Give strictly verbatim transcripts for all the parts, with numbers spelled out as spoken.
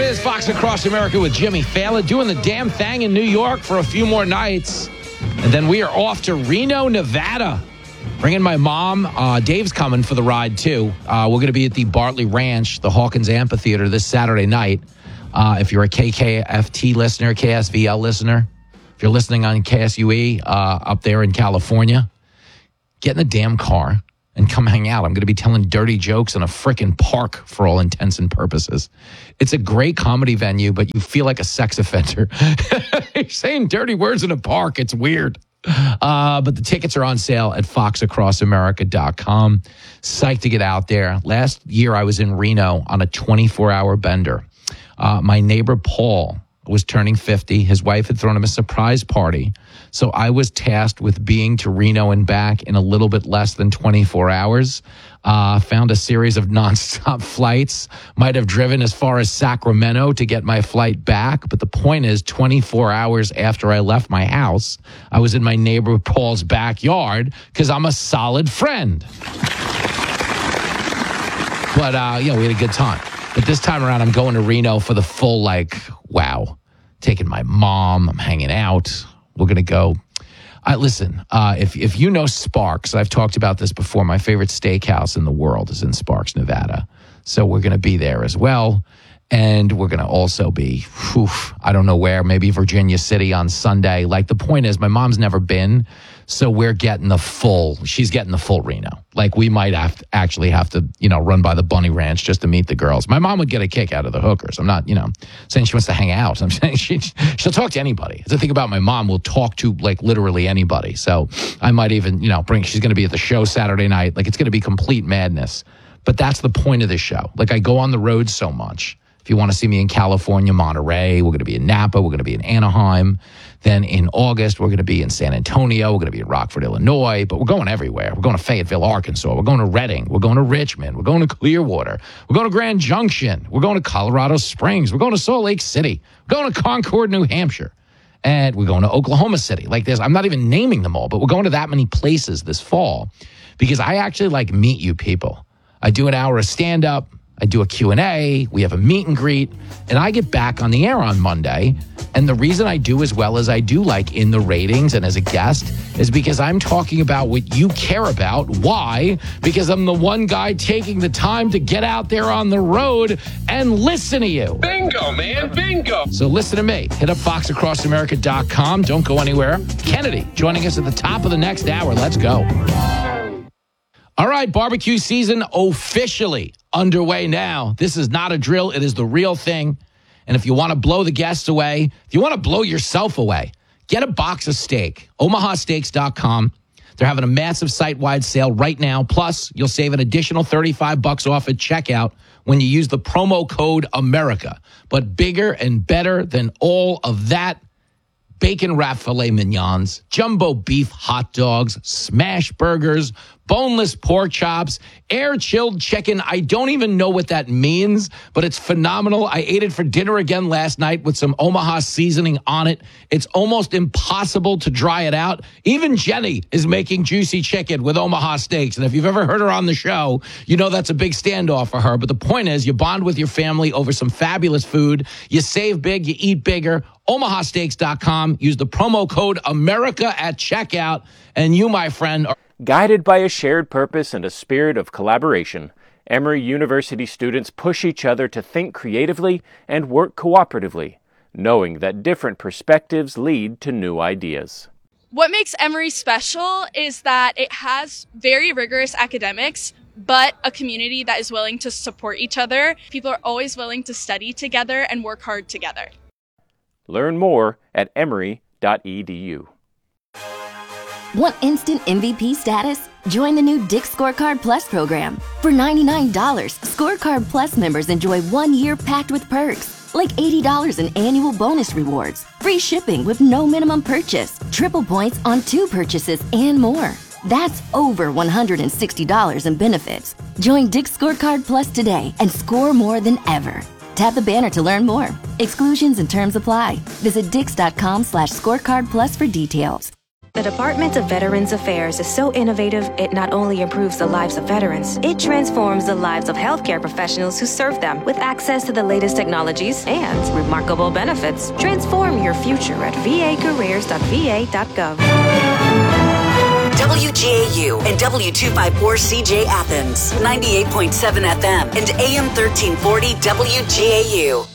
is Fox Across America with Jimmy Fallon doing the damn thing in New York for a few more nights. And then we are off to Reno, Nevada. Bringing my mom. Uh, Dave's coming for the ride, too. Uh, we're going to be at the Bartley Ranch, the Hawkins Amphitheater, this Saturday night. Uh, if you're a K K F T listener, K S V L listener, if you're listening on K S U E uh, up there in California, get in the damn car and come hang out. I'm going to be telling dirty jokes in a frickin' park for all intents and purposes. It's a great comedy venue, but you feel like a sex offender. You're saying dirty words in a park. It's weird. Uh, but the tickets are on sale at fox across america dot com. Psyched to get out there. Last year I was in Reno on a twenty-four hour bender. Uh, my neighbor Paul was turning fifty. His wife had thrown him a surprise party. So I was tasked with being to Reno and back in a little bit less than twenty-four hours. Uh, found a series of nonstop flights. Might have driven as far as Sacramento to get my flight back. But the point is, twenty-four hours after I left my house, I was in my neighbor Paul's backyard because I'm a solid friend. But, uh, yeah, we had a good time. But this time around, I'm going to Reno for the full, like, wow. Taking my mom. I'm hanging out. We're going to go. I, listen, uh, if if you know Sparks, I've talked about this before. My favorite steakhouse in the world is in Sparks, Nevada. So we're going to be there as well. And we're going to also be, whew, I don't know where, maybe Virginia City on Sunday. Like, the point is, my mom's never been. So we're getting the full, she's getting the full Reno. Like, we might have to actually have to, you know, run by the Bunny Ranch just to meet the girls. My mom would get a kick out of the hookers. I'm not, you know, saying she wants to hang out. I'm saying she, she'll talk to anybody. The thing about my mom, will talk to, like, literally anybody. So I might even, you know, bring, she's going to be at the show Saturday night. Like, it's going to be complete madness. But that's the point of this show. Like, I go on the road so much. If you want to see me in California, Monterey, we're going to be in Napa, we're going to be in Anaheim. Then in August, we're going to be in San Antonio, we're going to be in Rockford, Illinois, but we're going everywhere. We're going to Fayetteville, Arkansas, we're going to Redding, we're going to Richmond, we're going to Clearwater, we're going to Grand Junction, we're going to Colorado Springs, we're going to Salt Lake City, we're going to Concord, New Hampshire, and we're going to Oklahoma City. Like this, I'm not even naming them all, but we're going to that many places this fall because I actually like meet you people. I do an hour of stand-up. I do a Q and A, we have a meet and greet, and I get back on the air on Monday. And the reason I do as well as I do, like in the ratings and as a guest, is because I'm talking about what you care about. Why? Because I'm the one guy taking the time to get out there on the road and listen to you. Bingo, man, bingo. So listen to me. Hit up fox across america dot com. Don't go anywhere. Kennedy joining us at the top of the next hour. Let's go. All right, barbecue season officially underway now. This is not a drill. It is the real thing. And if you want to blow the guests away, if you want to blow yourself away, get a box of steak. omaha steaks dot com. They're having a massive site-wide sale right now. Plus, you'll save an additional thirty-five bucks off at checkout when you use the promo code America. But bigger and better than all of that, bacon wrapped filet mignons, jumbo beef hot dogs, smash burgers, boneless pork chops, air-chilled chicken. I don't even know what that means, but it's phenomenal. I ate it for dinner again last night with some Omaha seasoning on it. It's almost impossible to dry it out. Even Jenny is making juicy chicken with Omaha Steaks. And if you've ever heard her on the show, you know that's a big standoff for her. But the point is, you bond with your family over some fabulous food. You save big, you eat bigger. omaha steaks dot com. Use the promo code America at checkout. And you, my friend, are... Guided by a shared purpose and a spirit of collaboration, Emory University students push each other to think creatively and work cooperatively, knowing that different perspectives lead to new ideas. What makes Emory special is that it has very rigorous academics, but a community that is willing to support each other. People are always willing to study together and work hard together. Learn more at emory dot e d u. Want instant M V P status? Join the new Dick's Scorecard Plus program. For ninety-nine dollars, Scorecard Plus members enjoy one year packed with perks, like eighty dollars in annual bonus rewards, free shipping with no minimum purchase, triple points on two purchases, and more. That's over one hundred sixty dollars in benefits. Join Dick's Scorecard Plus today and score more than ever. Tap the banner to learn more. Exclusions and terms apply. Visit dix dot com slash scorecard plus for details. The Department of Veterans Affairs is so innovative, it not only improves the lives of veterans, it transforms the lives of healthcare professionals who serve them with access to the latest technologies and remarkable benefits. Transform your future at v a careers dot v a dot gov. W G A U and W two fifty-four C J Athens, ninety-eight point seven F M and A M thirteen forty W G A U.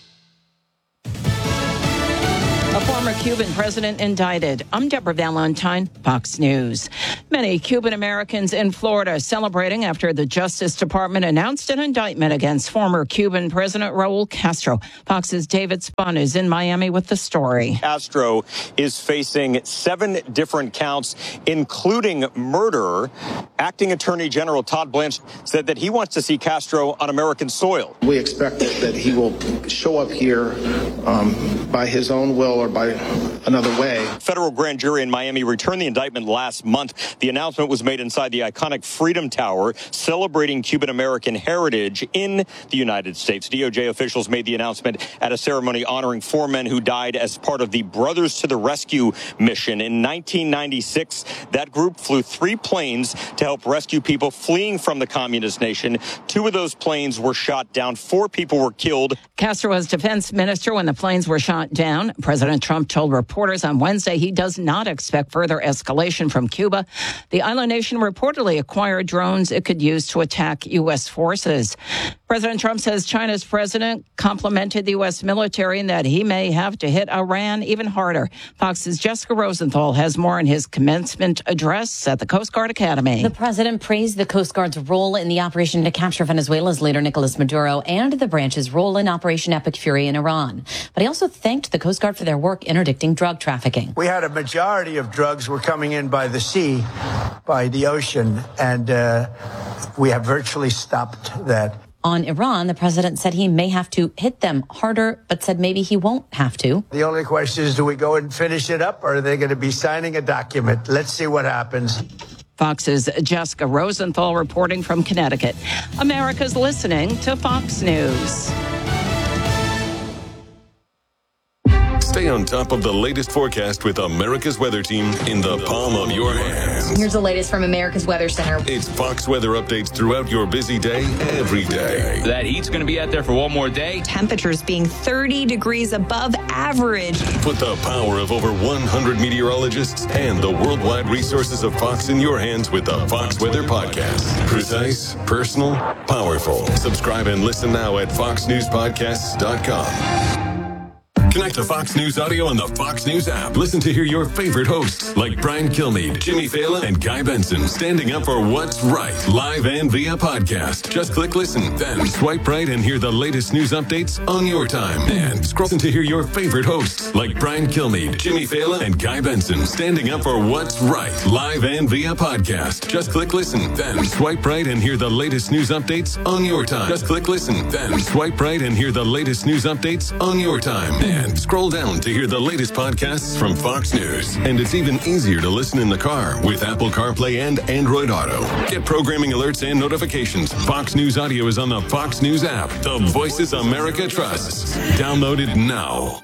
A former Cuban president indicted. I'm Deborah Valentine, Fox News. Many Cuban Americans in Florida celebrating after the Justice Department announced an indictment against former Cuban President Raul Castro. Fox's David Spun is in Miami with the story. Castro is facing seven different counts, including murder. Acting Attorney General Todd Blanche said that he wants to see Castro on American soil. We expect that, that he will show up here um, by his own will or by another way. Federal grand jury in Miami returned the indictment last month. The announcement was made inside the iconic Freedom Tower, celebrating Cuban American heritage in the United States. D O J officials made the announcement at a ceremony honoring four men who died as part of the Brothers to the Rescue mission. In nineteen ninety-six, that group flew three planes to help rescue people fleeing from the communist nation. Two of those planes were shot down. Four people were killed. Castro was defense minister when the planes were shot down. President Trump told reporters on Wednesday he does not expect further escalation from Cuba. The island nation reportedly acquired drones it could use to attack U S forces. President Trump says China's president complimented the U S military and that he may have to hit Iran even harder. Fox's Jessica Rosenthal has more in his commencement address at the Coast Guard Academy. The president praised the Coast Guard's role in the operation to capture Venezuela's leader Nicolas Maduro and the branch's role in Operation Epic Fury in Iran. But he also thanked the Coast Guard for their work interdicting drug trafficking. We had a majority of drugs were coming in by the sea, by the ocean, and uh, we have virtually stopped that. On Iran, the president said he may have to hit them harder, but said maybe he won't have to. The only question is, do we go and finish it up, or are they going to be signing a document? Let's see what happens. Fox's Jessica Rosenthal reporting from Connecticut. America's listening to Fox News. Stay on top of the latest forecast with America's Weather Team in the palm of your hands. Here's the latest from America's Weather Center. It's Fox weather updates throughout your busy day, every day. That heat's going to be out there for one more day. Temperatures being thirty degrees above average. Put the power of over one hundred meteorologists and the worldwide resources of Fox in your hands with the Fox Weather Podcast. Precise, personal, powerful. Subscribe and listen now at fox news podcasts dot com. Connect to Fox News Audio on the Fox News app. Listen to hear your favorite hosts like Brian Kilmeade, Jimmy Fallon, and Guy Benson standing up for what's right, live and via podcast. Just click listen, then swipe right and hear the latest news updates on your time. And scroll to hear your favorite hosts like Brian Kilmeade, Jimmy Fallon, and Guy Benson standing up for what's right, live and via podcast. Just click listen, then swipe right and hear the latest news updates on your time. Just click listen, then swipe right and hear the latest news updates on your time. And scroll down to hear the latest podcasts from Fox News. And it's even easier to listen in the car with Apple CarPlay and Android Auto. Get programming alerts and notifications. Fox News Audio is on the Fox News app. The voices America trusts. Download it now.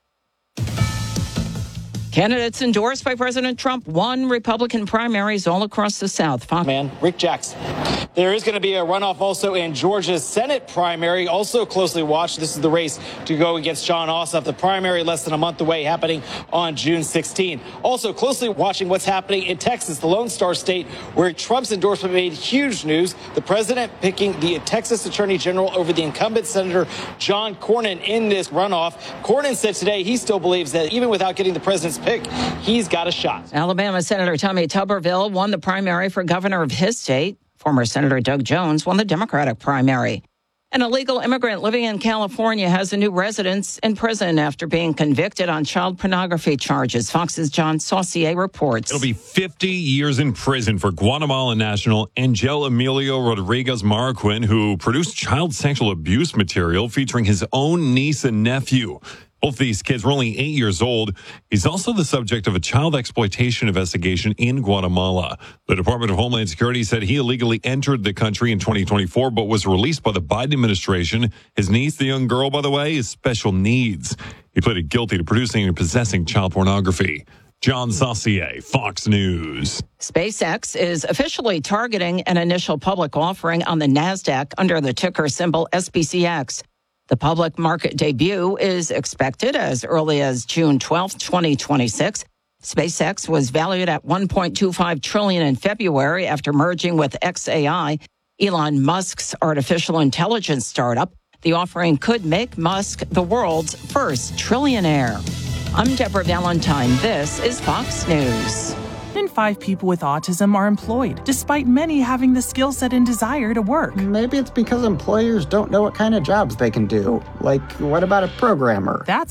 Candidates endorsed by President Trump won Republican primaries all across the South. Fox- Man, Rick Jackson. There is going to be a runoff also in Georgia's Senate primary, also closely watched. This is the race to go against Jon Ossoff. The primary less than a month away, happening on June sixteenth. Also closely watching what's happening in Texas, the Lone Star State, where Trump's endorsement made huge news. The president picking the Texas Attorney General over the incumbent Senator John Cornyn in this runoff. Cornyn said today he still believes that even without getting the president's pick, he's got a shot. Alabama Senator Tommy Tuberville won the primary for governor of his state. Former Senator Doug Jones won the Democratic primary. An illegal immigrant living in California has a new residence in prison after being convicted on child pornography charges. Fox's John Saucier reports. It'll be fifty years in prison for Guatemala national Angel Emilio Rodriguez Marroquin, who produced child sexual abuse material featuring his own niece and nephew. Both these kids were only eight years old. He's also the subject of a child exploitation investigation in Guatemala. The Department of Homeland Security said he illegally entered the country in twenty twenty-four, but was released by the Biden administration. His niece, the young girl, by the way, is special needs. He pleaded guilty to producing and possessing child pornography. John Saucier, Fox News. SpaceX is officially targeting an initial public offering on the NASDAQ under the ticker symbol S B C X. The public market debut is expected as early as June twelfth, twenty twenty-six. SpaceX was valued at one point two five trillion dollars in February after merging with X A I, Elon Musk's artificial intelligence startup. The offering could make Musk the world's first trillionaire. I'm Deborah Valentine. This is Fox News. One in five people with autism are employed, despite many having the skill set and desire to work. Maybe it's because employers don't know what kind of jobs they can do. Like, what about a programmer? That's